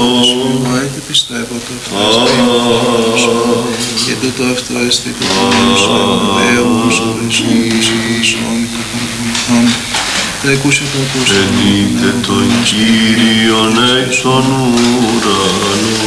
και πιστεύω το και τούτο αυτό εστί το Θεός ο Ιησούς τα εκούσε το ακούσαμε. Ενείτε τον Κύριον εκ των ουρανών.